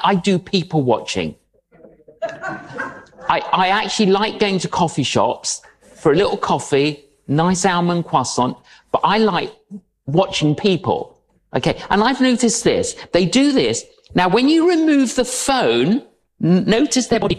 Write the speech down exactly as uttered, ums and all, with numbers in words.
I do people watching. I, I actually like going to coffee shops for a little coffee, nice almond croissant, but I like watching people. Okay, and I've noticed this. They do this. Now, when you remove the phone, notice their body